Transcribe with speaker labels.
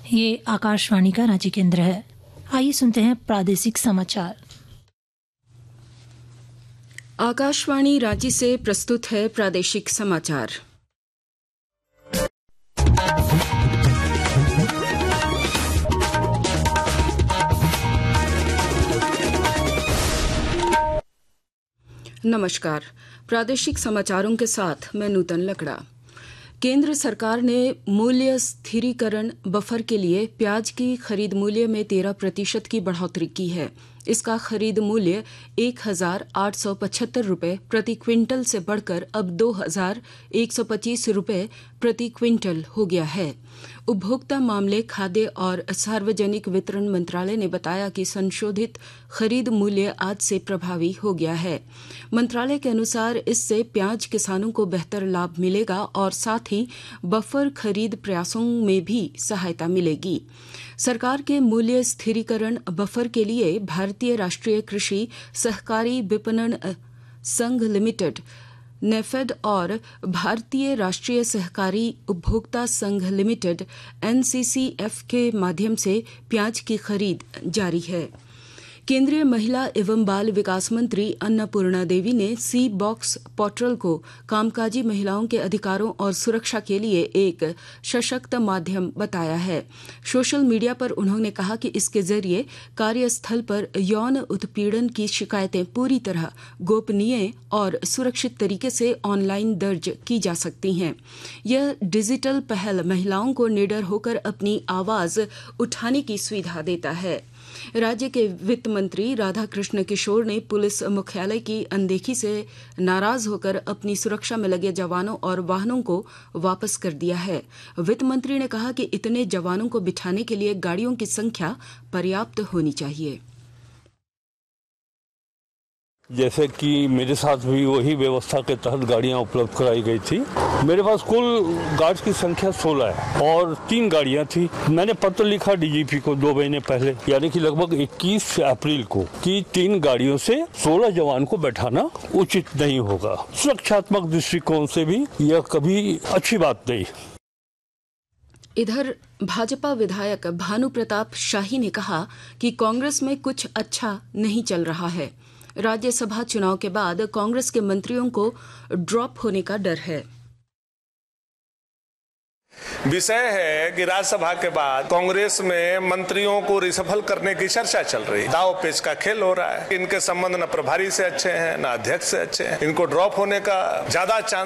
Speaker 1: ये आकाशवाणी का रांची केंद्र है। आइए सुनते हैं प्रादेशिक समाचार।
Speaker 2: आकाशवाणी रांची से प्रस्तुत है प्रादेशिक समाचार। नमस्कार, प्रादेशिक समाचारों के साथ मैं नूतन लकड़ा। केंद्र सरकार ने मूल्य स्थिरीकरण बफर के लिए प्याज की खरीद मूल्य में 13% की बढ़ोतरी की है। इसका खरीद मूल्य 1,875 रुपये प्रति क्विंटल से बढ़कर अब 2,125 रुपये प्रति क्विंटल हो गया है। उपभोक्ता मामले, खाद्य और सार्वजनिक वितरण मंत्रालय ने बताया कि संशोधित खरीद मूल्य आज से प्रभावी हो गया है। मंत्रालय के अनुसार इससे प्याज किसानों को बेहतर लाभ मिलेगा और साथ ही बफर खरीद प्रयासों में भी सहायता मिलेगी। सरकार के मूल्य स्थिरीकरण बफर के लिए भारतीय राष्ट्रीय कृषि सहकारी विपणन संघ लिमिटेड नेफेड और भारतीय राष्ट्रीय सहकारी उपभोक्ता संघ लिमिटेड NCCF के माध्यम से प्याज की खरीद जारी है। केंद्रीय महिला एवं बाल विकास मंत्री अन्नपूर्णा देवी ने सी बॉक्स पोर्टल को कामकाजी महिलाओं के अधिकारों और सुरक्षा के लिए एक सशक्त माध्यम बताया है। सोशल मीडिया पर उन्होंने कहा कि इसके जरिए कार्यस्थल पर यौन उत्पीड़न की शिकायतें पूरी तरह गोपनीय और सुरक्षित तरीके से ऑनलाइन दर्ज की जा सकती हैं। यह डिजिटल पहल महिलाओं को निडर होकर अपनी आवाज उठाने की सुविधा देता है। राज्य के वित्त मंत्री राधाकृष्ण किशोर ने पुलिस मुख्यालय की अनदेखी से नाराज होकर अपनी सुरक्षा में लगे जवानों और वाहनों को वापस कर दिया है। वित्त मंत्री ने कहा कि इतने जवानों को बिठाने के लिए गाड़ियों की संख्या पर्याप्त होनी चाहिए।
Speaker 3: जैसे कि मेरे साथ भी वही व्यवस्था के तहत गाड़ियां उपलब्ध कराई गई थी। मेरे पास कुल गार्ड्स की संख्या 16 है और 3 गाड़ियां थी। मैंने पत्र लिखा DGP को 2 महीने पहले, यानी कि लगभग 21 अप्रैल को, कि 3 गाड़ियों से 16 जवान को बैठाना उचित नहीं होगा। सुरक्षात्मक दृष्टिकोण से भी यह कभी अच्छी बात नहीं।
Speaker 2: इधर भाजपा विधायक भानु प्रताप शाही ने कहा कि कांग्रेस में कुछ अच्छा नहीं चल रहा है। राज्यसभा चुनाव के बाद कांग्रेस के मंत्रियों को ड्रॉप होने का डर है।
Speaker 4: विषय है कि राज्यसभा के बाद कांग्रेस में मंत्रियों को रिशफल करने की चर्चा चल रही है। दाव पेच का खेल हो रहा है। इनके संबंध न प्रभारी से अच्छे हैं, न अध्यक्ष से अच्छे हैं। इनको ड्रॉप होने का ज्यादा चांस